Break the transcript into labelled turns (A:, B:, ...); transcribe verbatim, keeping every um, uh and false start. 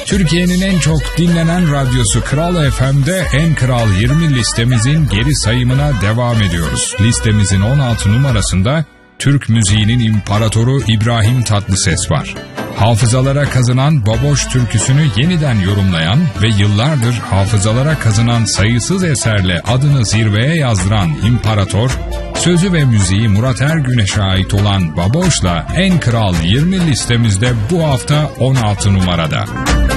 A: Türkiye'nin en çok dinlenen radyosu Kral F M'de En Kral yirmi listemizin geri sayımına devam ediyoruz. Listemizin on altı numarasında Türk müziğinin imparatoru İbrahim Tatlıses var. Hafızalara kazınan Baboş türküsünü yeniden yorumlayan ve yıllardır hafızalara kazınan sayısız eserle adını zirveye yazdıran İmparator, sözü ve müziği Murat Ergüneş'e ait olan Baboş'la En Kral yirmi listemizde bu hafta on altı numarada.